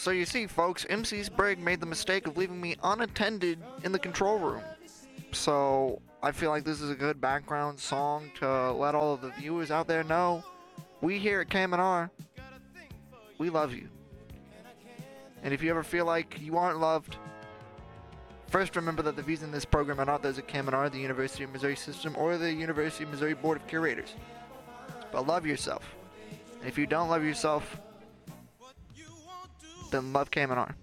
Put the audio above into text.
So you see, folks, MC Sprague made the mistake of leaving me unattended in the control room. So I feel like this is a good background song to let all of the viewers out there know we here at KMNR, we love you. And if you ever feel like you aren't loved, first remember that the views in this program are not those of KMNR, the University of Missouri System, or the University of Missouri Board of Curators. But love yourself. And if you don't love yourself, then love KMNR.